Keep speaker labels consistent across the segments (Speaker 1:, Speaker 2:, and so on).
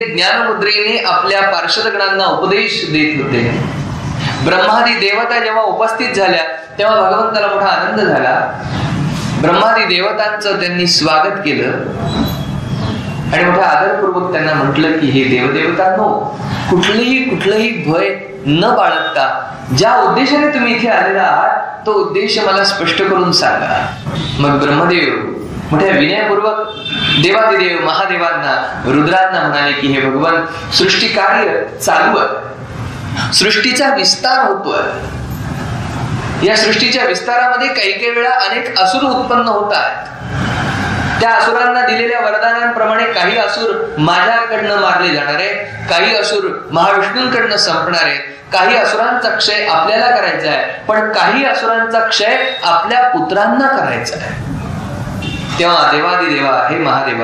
Speaker 1: ज्ञानमुद्रेने आपल्या पार्षदगणांना उपदेश देत होते. ब्रह्मादी देवता जेव्हा उपस्थित झाल्या तेव्हा भगवंताला मोठा आनंद झाला. ब्रह्मादी देवतांचं त्यांनी स्वागत केलं आणि मोठ्या आदरपूर्वक त्यांना म्हटलं की हे देवदेवतांनो, कुठलंही भय न बाळगता ज्या उद्देशाने तुम्ही इथे आलेला आहात तो उद्देश मला स्पष्ट करून सांगा. मग ब्रह्मदेव मोठ्या विनयपूर्वक देवादिदेव महादेवांना रुद्रांना म्हणाले की हे भगवान, सृष्टी कार्य चालू आहे, सृष्टीचा विस्तार होतोय. या सृष्टीच्या विस्तारामध्ये काही वेळा अनेक असुर उत्पन्न होत आहेत. त्या असुरांना दिलेल्या वरदानांप्रमाणे काही असुर माझ्याकडनं मारले जाणारे, काही असुर महाविष्णूंकडनं संपणारे, काही असुरांचा क्षय आपल्याला करायचा आहे, पण काही असुरांचा क्षय आपल्या पुत्रांना करायचा आहे. तेव्हा देवादिदेवा हे महादेवा,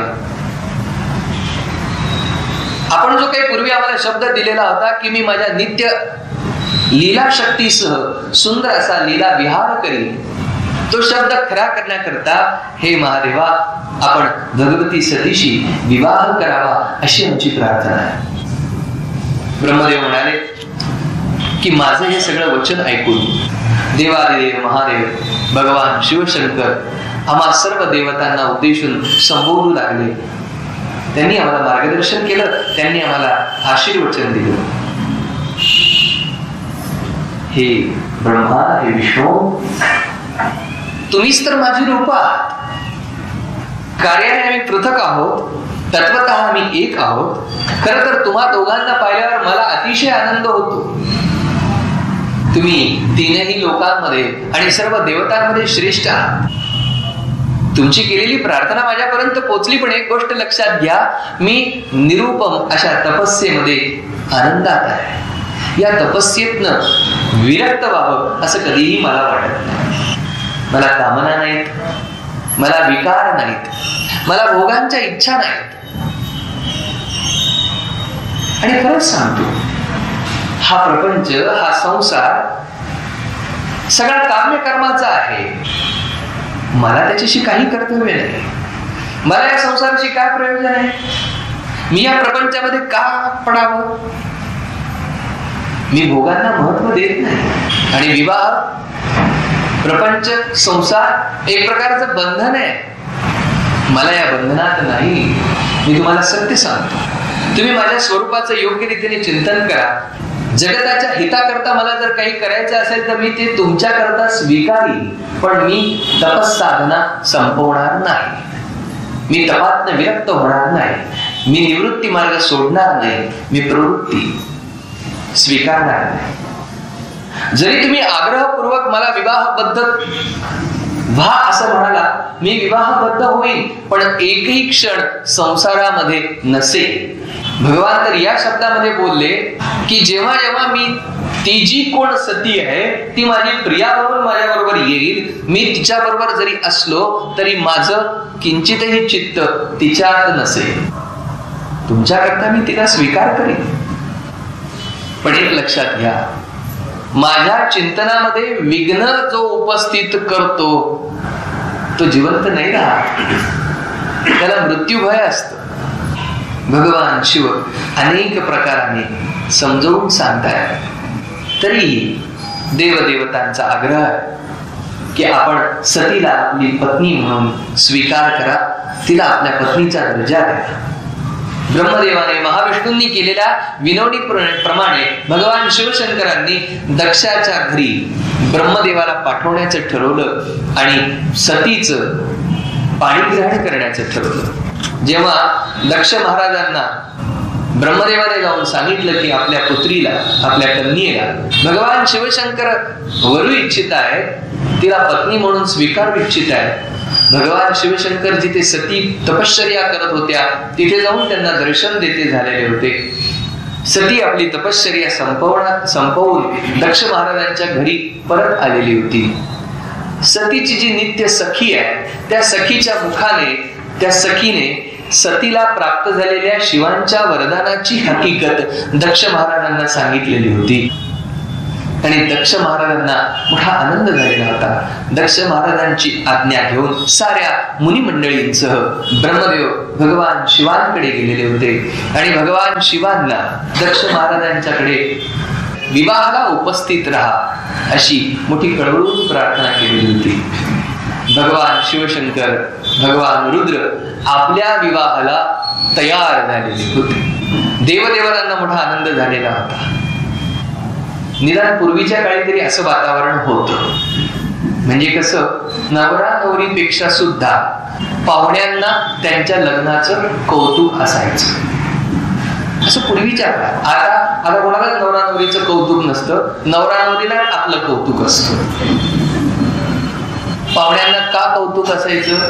Speaker 1: आपण जो काही पूर्वी आम्हाला शब्द दिलेला होता की मी माझ्या नित्य लीला शक्तीसह सुंदर असा लीला विहार करीन, तो शब्द खरा करण्याकरता हे महादेवा आपण भगवती सतीशी विवाह करावा अशी आमची प्रार्थना आहे. ब्रह्मदेव म्हणाले की माझं हे सगळं वचन ऐकून देवादिदेव महादेव भगवान शिवशंकर आम्हा सर्व देवतांना उद्देशून संबोधू लागले. त्यांनी आम्हाला मार्गदर्शन केलं, त्यांनी आम्हाला आशीर्वचन दिलं. हे ब्रह्मा, हे विष्णू, तुम्हीच तर माझी रूप आहात. कार्याने आम्ही पृथक आहोत, तत्वतः आम्ही एक आहोत. खरं तर तुम्हा दोघांना पाहिल्यावर मला अतिशय आनंद होतो. तुम्ही तीनही लोकांमध्ये आणि सर्व देवतांमध्ये श्रेष्ठ आहात. तुमची केलेली प्रार्थना माझ्यापर्यंत पोहोचली, पण एक गोष्ट लक्षात घ्या, मी निरुपम अशा तपस्येमध्ये आनंदात आहे. या तपस्येतनं विरक्त व्हावं असं कधीही मला वाटत नाही. मला कामना नाहीत, मला विकार नाहीत, मला भोगांच्या इच्छा नाहीत. आणि खरंच सांगतो, हा प्रपंच, हा संसार सगळा काम्य कर्माचा आहे. मला त्याच्याशी काही कर्तव्य नाही. मला या संसाराची काय प्रयोजन आहे? मी या प्रपंचामध्ये का पडावं? मी भोगांना महत्व देत नाही. आणि विवाह, प्रपंच, संसार एक प्रकारचं बंधन आहे. मला या बंधनात नाही. मी तुम्हाला सत्य सांगतो, तुम्ही माझ्या स्वरूपाचं योग्य रीतीने चिंतन करा. जगताच्या हिताकरता मला जर काही करायचं असेल तर मी ते तुमच्या करता स्वीकारीन, पण मी तपस्साधना संपवणार नाही. मी तपातनं विरक्त होणार नाही. मी निवृत्ती मार्ग सोडणार नाही. मी प्रवृत्ती स्वीकारणार नाही. जरी तुम्ही आग्रहपूर्वक मला विवाहबद्ध व्हा असं म्हणाला, मी विवाहबद्ध होईल, पण एकही क्षण संसारामध्ये नसेल. भगवान तर या शब्दामध्ये बोलले की जेव्हा जेव्हा मी ती जी कोण सती आहे ती माझी प्रियाबरोबर माझ्याबरोबर येईल, मी तिच्या बरोबर जरी असलो तरी माझं किंचितही चित्त तिच्यात नसेल. तुमच्याकरता मी तिला स्वीकार करीन. पण एक लक्षात घ्या, माझ्या चिंतनामध्ये विघ्न जो उपस्थित करतो तो जिवंत नाही राहत, त्याला मृत्यूभय असतं. भगवान शिव अनेक प्रकाराने समजावून सांगतायत. तरीही देवदेवतांचा आग्रह आहे की आपण सतीला आपली पत्नी म्हणून स्वीकार करा, तिला आपल्या पत्नीचा दर्जा द्या. ब्रह्मदेवाने महाविष्णूंनी केलेल्या विनवणी प्रमाणे भगवान शिवशंकरांनी दक्षाच्या घरी ब्रह्मदेवाला पाठवण्याचं ठरवलं आणि सतीचं पाणीग्रहण करण्याचं ठरवलं. जेव्हा दक्ष महाराजांना ब्रह्मदेवाने जाऊन सांगितलं की आपल्या पुत्रीला, आपल्या कन्येला भगवान शिवशंकर वरू इच्छित आहे, तिला पत्नी म्हणून स्वीकारू इच्छित आहे. भगवान शिवशंकर जिथे सती तपश्चर्या करत होत्या तिथे जाऊन त्यांना दर्शन देते झालेले होते. सती आपली तपश्चर्या संपवून दक्ष महाराजांच्या घरी परत आलेली होती. सतीची जी नित्य सखी आहे त्या सखीच्या मुखाने, त्या सखीने सतीला प्राप्त झालेल्या शिवांच्या वरदानाची हकीकत दक्ष महाराजांना सांगितलेली होती. आणि दक्ष महाराजांना मोठा आनंद झालेला होता. दक्ष महाराजांची आज्ञा घेऊन साऱ्या मुनी मंडळींसह ब्रह्मदेव भगवान शिवांकडे गेलेले होते आणि भगवान शिवांना दक्ष महाराजांच्याकडे विवाहाला उपस्थित राहा अशी मोठी कळवळून प्रार्थना केलेली होती. भगवान शिवशंकर, भगवान रुद्र आपल्या विवाहाला तयार झालेले होते. देवदेवतांना मोठा आनंद झालेला होता. निदान पूर्वीच्या काळी तरी असं वातावरण होतं. म्हणजे कसं, नवरा नवरीपेक्षा सुद्धा पाहुण्यांना त्यांच्या लग्नाचं कौतुक असायचं. असं पूर्वीच्या काळात. आता कोणालाच नवरा नवरीचं कौतुक नसतं. नवरा नवरीला आपलं कौतुक असतं. पाहुण्यांना का कौतुक असायचं?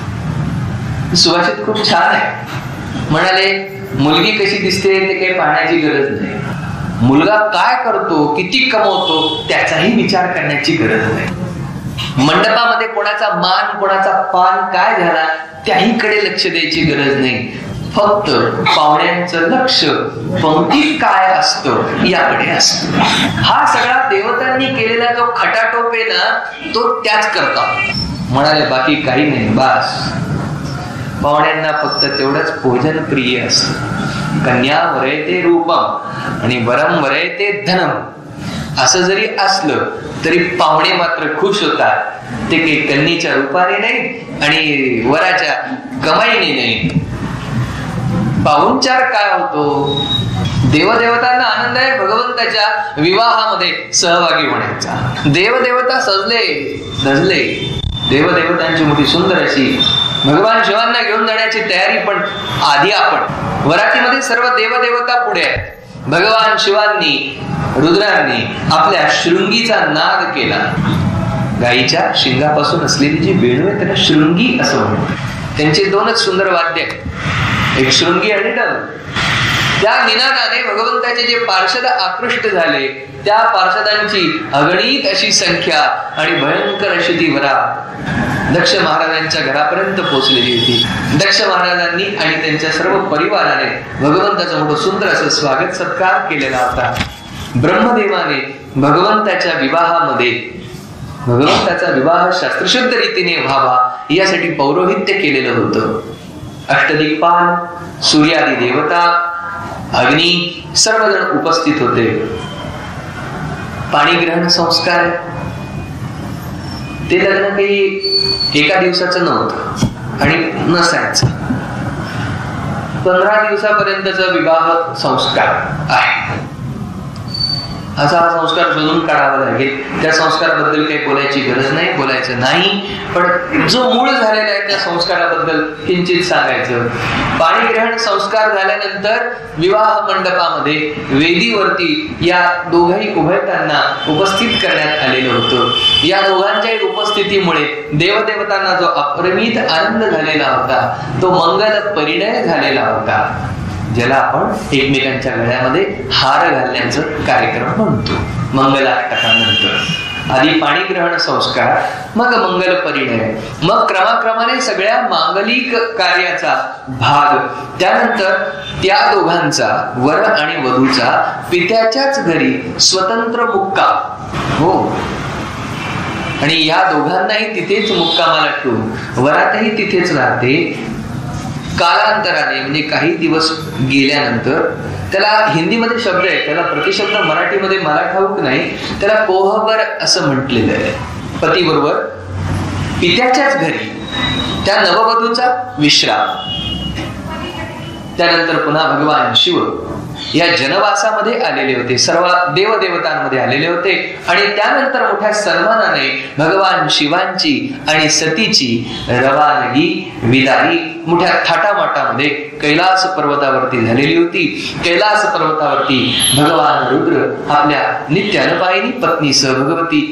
Speaker 1: सुभाषित खूप छान आहे. म्हणाले, मुलगी कशी दिसते ते काही पाहण्याची गरज नाही. मुलगा काय करतो, किती कमवतो त्याचाही विचार करण्याची गरज नाही. मंडपामध्ये कोणाचा मान, कोणाचा पान काय झाला त्याहीकडे लक्ष द्यायची गरज नाही. फक्त पाहुण्यांचं लक्ष पंक्तीत काय असतं याकडे असतं. हा सगळा देवतांनी केलेला जो खटाटोप आहे ना, तो त्याच करतात. म्हणाले बाकी काही नाही, बास. पाहुण्यांना फक्त तेवढंच भोजन प्रिय असतं. कन्या वरयते रूपम आणि वरम वरयते धनम असं जरी असलं तरी पाहुणे मात्र खुश होतात. ते काही कन्येच्या रूपाने नाही आणि वराच्या कमाईने नाही. पाहुणचार काय होतो? देवदेवतांना आनंद आहे भगवंताच्या विवाहामध्ये सहभागी होण्याचा. देवदेवता सजले धजले. देवदेवतांची मोठी सुंदर अशी भगवान शिवांना घेऊन जाण्याची तयारी. पण आधी आपण वरातीमध्ये सर्व देवदेवता पुढे आहेत. भगवान शिवांनी, रुद्रांनी आपल्या शृंगीचा नाद केला. गायीच्या शिंगापासून असलेली जी वेणू आहे त्याला शृंगी असं म्हणतात. त्यांचे दोनच सुंदर वाद्य, एक शृंगी आणि डग. त्या निनादाने भगवंताचे जे पार्षद आकृष्ट झाले, त्या पार्षदांची अगणित अशी संख्या आणि भयंकर अशी ती वरात दक्ष महाराजांच्या घरापर्यंत पोहोचलेली होती. दक्ष महाराजांनी आणि त्यांच्या सर्व परिवाराने भगवंताचं मोठं सुंदर असं स्वागत सत्कार केलेला होता. ब्रह्मदेवाने भगवंताच्या विवाहामध्ये भगवंताचा विवाह शास्त्रशुद्ध रीतीने व्हावा यासाठी पौरोहित्य केलेलं होतं. अष्टदिक्पाल, सूर्यादी देवता, अग्नी सर्वजण उपस्थित होते. पाणीग्रहण संस्कार, ते लग्न काही एका दिवसाचं नव्हतं आणि नसायचं. 15 दिवसापर्यंतचा विवाह संस्कार आहे. असा हा संस्कार शोधून काढावा लागेल. त्या संस्काराबद्दल काही बोलायची गरज नाही, बोलायचं नाही. पण जो मूळ झालेला आहे त्या संस्काराबद्दल किंचित सांगायचं. पाणीग्रहण संस्कार झाल्यानंतर विवाह मंडपामध्ये वेदीवरती या दोघाही उभयतांना उपस्थित करण्यात आलेलं होतं. या दोघांच्या उपस्थितीमुळे देवदेवतांना जो अपरिमित आनंद झालेला होता तो मंगल परिणय झालेला होता, ज्याला आपण एकमेकांच्या गळ्यामध्ये हार घालण्याचा कार्यक्रम म्हणतो. मंगलाष्टकानंतर आधी पाणीग्रहण संस्कार, मग मंगल परिणय, मग क्रमाक्रमाने सगळ्या मांगलिक कार्याचा भाग. त्यानंतर त्या दोघांचा, वर आणि वधूचा, पित्याच्याच घरी स्वतंत्र मुक्काम. हो, आणि या दोघांनाही तिथेच मुक्कामाला ठेवून वरातही तिथेच राहते. कालांतराने म्हणजे काही दिवस गेल्यानंतर, त्याला हिंदीमध्ये शब्द आहे, त्याला प्रतिशब्द मराठीमध्ये मला ठाऊक नाही, त्याला कोहबर असं म्हटलेलं आहे. पती बरोबर पित्याच्याच घरी त्या नववधूचा विश्राम. त्यानंतर पुन्हा भगवान शिव या जनवासामध्ये आलेले होते, सर्व देवदेवतांमध्ये आलेले होते. आणि त्यानंतर मोठ्या सन्मानाने भगवान शिवांची आणि सतीची रवानगी, विदाई मोठ्या थाटामाटामध्ये कैलास पर्वतावरती झालेली होती. कैलास पर्वतावरती भगवान रुद्र आपल्या नित्य अनपायिनी पत्नीसह, भगवती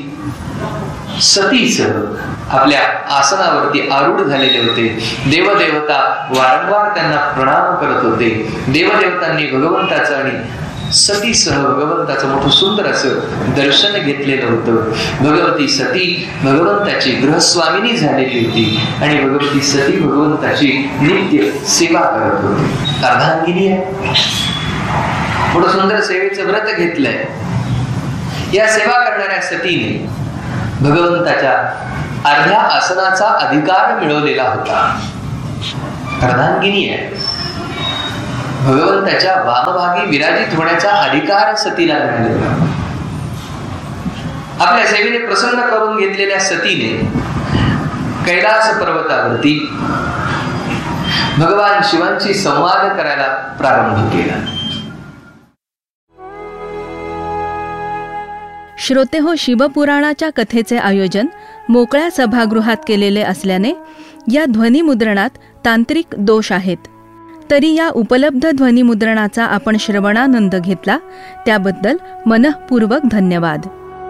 Speaker 1: सतीसह आपल्या आसनावरती आरूढ झालेले होते. देवदेवता वारंवार त्यांना प्रणाम करत होते. देवदेवतांनी भगवंताचं आणि सतीसह भगवंताचं मोठं सुंदर असं दर्शन घेतलेलं होतं. भगवती सती भगवंताची गृहस्वामिनी झालेली होती आणि भगवती सती भगवंताची नित्य सेवा करत होती. अर्धांगिनी आहे, मोठं सुंदर सेवेचं व्रत घेतलंय. या सेवा करणाऱ्या सतीने भगवंताच्या अर्ध्या आसनाचा अधिकार मिळवलेला होता. अर्धांगिनी आहे. भगवंताच्या वामभागी विराजित होण्याचा अधिकार सतीला मिळालेला. आपल्या सेवेने प्रसन्न करून घेतलेल्या सतीने कैलास पर्वतावरती भगवान शिवांशी संवाद करायला प्रारंभ केला.
Speaker 2: श्रोतेहो, शिवपुराणाच्या कथेचे आयोजन मोकळ्या सभागृहात केलेले असल्याने या ध्वनिमुद्रणात तांत्रिक दोष आहेत. तरी या उपलब्ध ध्वनिमुद्रणाचा आपण श्रवणानंद घेतला त्याबद्दल मनःपूर्वक धन्यवाद.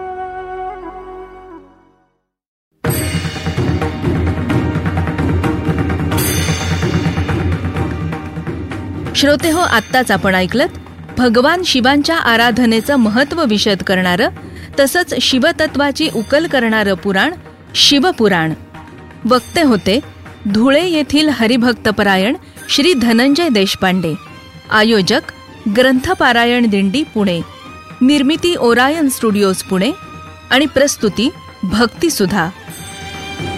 Speaker 2: श्रोतेहो, आत्ताच आपण ऐकलत भगवान शिवांच्या आराधनेचं महत्त्व विशद करणारं तसंच शिवतत्वाची उकल करणारं पुराण शिवपुराण. वक्ते होते धुळे येथील हरिभक्तपरायण श्री धनंजय देशपांडे. आयोजक ग्रंथपारायण दिंडी पुणे. निर्मिती ओरायन स्टुडिओज पुणे आणि प्रस्तुती भक्तिसुधा.